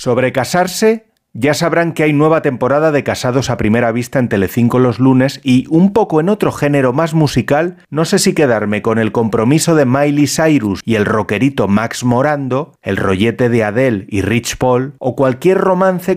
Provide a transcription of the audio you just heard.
Sobre casarse, ya sabrán que hay nueva temporada de Casados a Primera Vista en Telecinco los lunes y, un poco en otro género más musical, no sé si quedarme con el compromiso de Miley Cyrus y el rockerito Max Morando, el rollete de Adele y Rich Paul o cualquier romance